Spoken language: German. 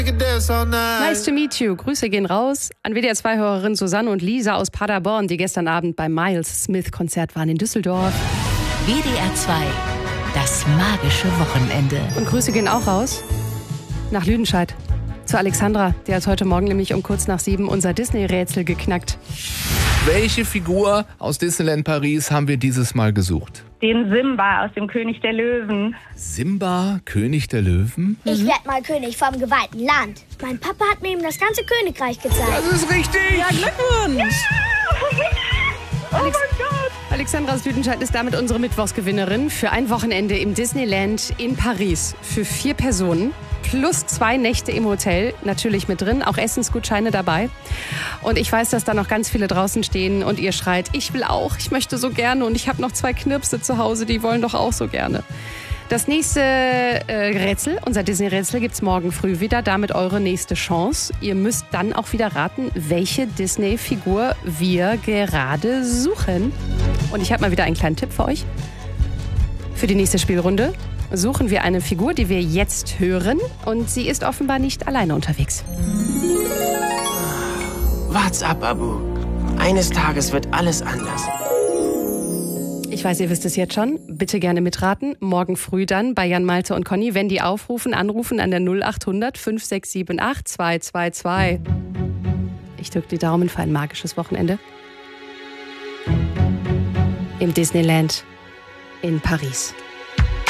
Nice to meet you. Grüße gehen raus an WDR2-Hörerin Susanne und Lisa aus Paderborn, die gestern Abend beim Miles Smith-Konzert waren in Düsseldorf. WDR 2, das magische Wochenende. Und Grüße gehen auch raus nach Lüdenscheid zu Alexandra. Die hat heute Morgen nämlich um kurz nach 7 unser Disney-Rätsel geknackt. Welche Figur aus Disneyland Paris haben wir dieses Mal gesucht? Den Simba aus dem König der Löwen. Simba, König der Löwen? Ich werde mal König vom geweihten Land. Mein Papa hat mir eben das ganze Königreich gezeigt. Das ist richtig! Ja, Glückwunsch! Oh mein Gott! Alexandra aus Lüdenscheid ist damit unsere Mittwochsgewinnerin für ein Wochenende im Disneyland in Paris. Für 4 Personen. Plus 2 Nächte im Hotel, natürlich mit drin, auch Essensgutscheine dabei. Und ich weiß, dass da noch ganz viele draußen stehen und ihr schreit, ich will auch, ich möchte so gerne und ich habe noch 2 Knirpse zu Hause, die wollen doch auch so gerne. Das nächste Rätsel, unser Disney-Rätsel, gibt's morgen früh wieder, damit eure nächste Chance. Ihr müsst dann auch wieder raten, welche Disney-Figur wir gerade suchen. Und ich habe mal wieder einen kleinen Tipp für euch. Für die nächste Spielrunde suchen wir eine Figur, die wir jetzt hören. Und sie ist offenbar nicht alleine unterwegs. What's up, Abu? Eines Tages wird alles anders. Ich weiß, ihr wisst es jetzt schon. Bitte gerne mitraten. Morgen früh dann bei Jan, Malte und Conny, wenn die aufrufen, anrufen an der 0800 5678 222. Ich drücke die Daumen für ein magisches Wochenende im Disneyland in Paris.